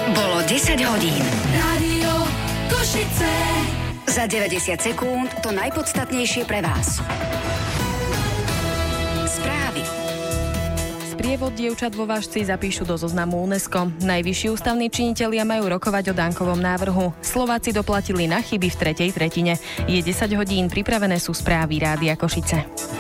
Bolo 10 hodín. Rádio Košice. Za 90 sekúnd to najpodstatnejšie pre vás. Správy. Sprievod dievčat vo Vážci zapíšu do zoznamu UNESCO. Najvyšší ústavní činitelia majú rokovať o Dankovom návrhu. Slováci doplatili na chyby v tretej tretine. Je 10 hodín, pripravené sú správy Rádia Košice.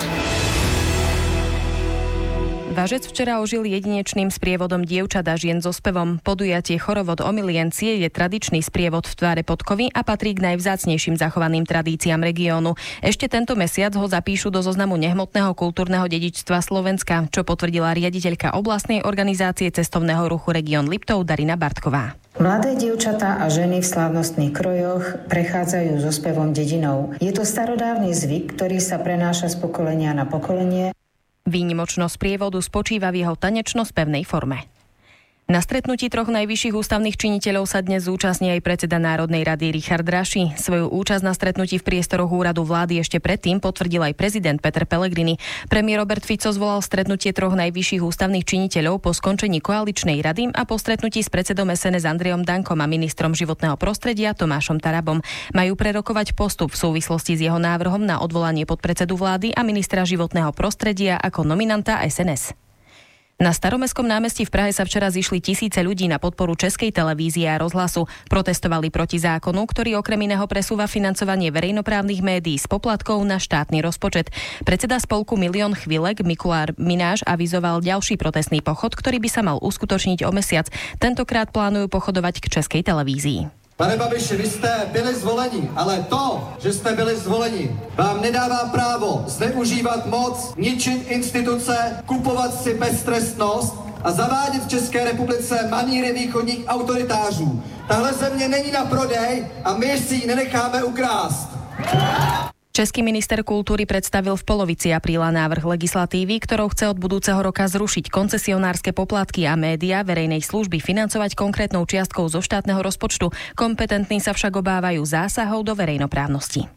Vážec včera ožil jedinečným sprievodom dievčat a žien so spevom. Podujatie Chorovod Omiliencie je tradičný sprievod v tváre podkovy a patrí k najvzácnejším zachovaným tradíciám regiónu. Ešte tento mesiac ho zapíšu do zoznamu nehmotného kultúrneho dedičstva Slovenska, čo potvrdila riaditeľka oblastnej organizácie cestovného ruchu Región Liptov Darina Bartková. Mladé dievčatá a ženy v slávnostných krojoch prechádzajú so spevom dedinou. Je to starodávny zvyk, ktorý sa prenáša z pokolenia na pokolenie. Výnimočnosť sprievodu spočíva v jeho tanečno-spevnej forme. Na stretnutí troch najvyšších ústavných činiteľov sa dnes zúčastní aj predseda Národnej rady Richard Raši. Svoju účasť na stretnutí v priestoroch úradu vlády ešte predtým potvrdil aj prezident Peter Pellegrini. Premiér Robert Fico zvolal stretnutie troch najvyšších ústavných činiteľov po skončení koaličnej rady a po stretnutí s predsedom SNS Andrejom Dankom a ministrom životného prostredia Tomášom Tarabom. Majú prerokovať postup v súvislosti s jeho návrhom na odvolanie podpredsedu vlády a ministra životného prostredia ako nominanta SNS. Na Staromestskom námestí v Prahe sa včera zišli tisíce ľudí na podporu Českej televízie a rozhlasu. Protestovali proti zákonu, ktorý okrem iného presúva financovanie verejnoprávnych médií z poplatkov na štátny rozpočet. Predseda spolku Milión chvíľek Mikulár Mináš avizoval ďalší protestný pochod, ktorý by sa mal uskutočniť o mesiac. Tentokrát plánujú pochodovať k Českej televízii. Pane Babiši, vy jste byli zvoleni, ale to, že jste byli zvoleni, vám nedává právo zneužívat moc, ničit instituce, kupovat si beztrestnost a zavádět v České republice maníry východních autoritářů. Tahle země není na prodej a my si ji nenecháme ukrást. Český minister kultúry predstavil v polovici apríla návrh legislatívy, ktorou chce od budúceho roka zrušiť koncesionárske poplatky a médiá verejnej služby financovať konkrétnou čiastkou zo štátneho rozpočtu. Kompetentní sa však obávajú zásahov do verejnoprávnosti.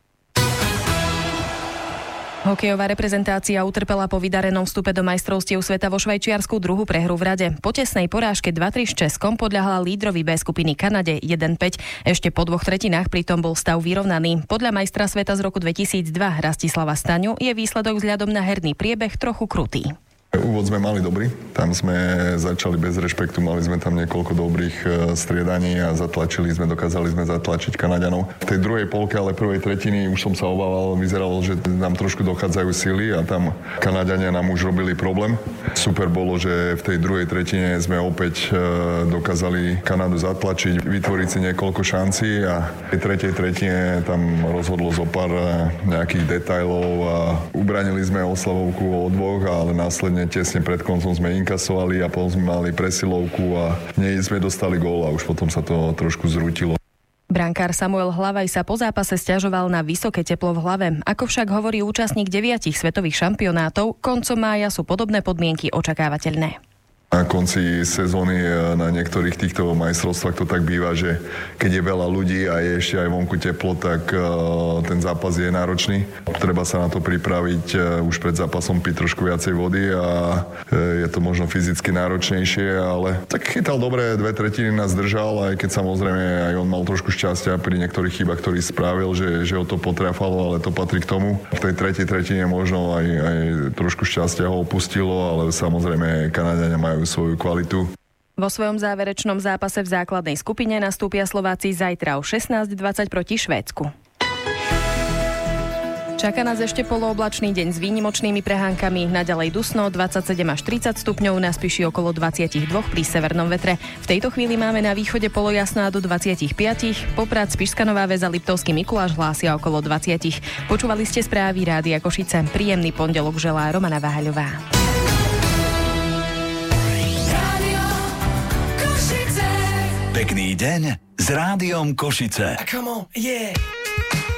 Hokejová reprezentácia utrpela po vydarenom vstupe do majstrovstiev sveta vo Švajčiarsku druhú prehru v rade. Po tesnej porážke 2-3 s Českom podľahla lídrovi B skupiny Kanade 1-5. Ešte po dvoch tretinách pritom bol stav vyrovnaný. Podľa majstra sveta z roku 2002 Rastislava Staňu je výsledok vzhľadom na herný priebeh trochu krutý. Úvod sme mali dobrý, tam sme začali bez rešpektu, mali sme tam niekoľko dobrých striedaní a dokázali sme zatlačiť Kanaďanov. V tej druhej polke, ale prvej tretiny už som sa obával, vyzeralo, že nám trošku dochádzajú sily a tam Kanaďania nám už robili problém. Super bolo, že v tej druhej tretine sme opäť dokázali Kanadu zatlačiť, vytvoriť si niekoľko šancí a v tej tretej tretine tam rozhodlo zo pár nejakých detailov a ubranili sme oslavovku o dvoch, ale následne tesne pred koncom sme inkasovali a potom sme mali presilovku a nie sme dostali gól a už potom sa to trošku zrútilo. Brankár Samuel Hlavaj sa po zápase sťažoval na vysoké teplo v hlave. Ako však hovorí účastník 9 svetových šampionátov, koncom mája sú podobné podmienky očakávateľné. Na konci sezóny na niektorých týchto majstrovstvách to tak býva, že keď je veľa ľudí a je ešte aj vonku teplo, tak ten zápas je náročný. Treba sa na to pripraviť už pred zápasom, piť trošku viacej vody a je to možno fyzicky náročnejšie, ale tak chytal dobre, 2/3 nás držal, aj keď samozrejme aj on mal trošku šťastia pri niektorých chybách, ktorý spravil, že ho to potrafalo, ale to patrí k tomu. V tej tretej tretine možno aj trošku šťastia ho opustilo, ale samozrejme Kanaďania majú svoju kvalitu. Vo svojom záverečnom zápase v základnej skupine nastúpia Slováci zajtra o 16:20 proti Švédsku. Čaká nás ešte polooblačný deň s výnimočnými prehánkami, naďalej dusno 27 až 30 stupňov, na Spiši okolo 22 pri severnom vetre. V tejto chvíli máme na východe polojasno a do 25, Poprad, Spišská Nová Ves a Liptovský Mikuláš hlásia okolo 20. Počúvali ste správy Rádia Košice. Príjemný pondelok želá Romana Váhaľová. Pekný deň s Rádiom Košice. Come on, yeah.